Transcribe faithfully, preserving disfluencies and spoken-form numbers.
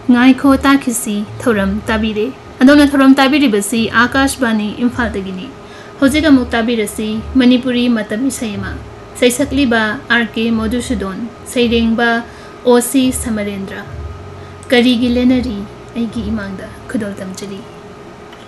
Ngaiko Takisi, Thoram Tabire, Adona Thoram Tabiribasi, Akashbani, Infaltagini, Hosega Muktabirasi, Manipuri Matamisayama, Saisakliba, Arke Modusudon, Saidingba, Osi Samarendra, Karigi Lenari, Aigi Imanda, Kudoltam Jari.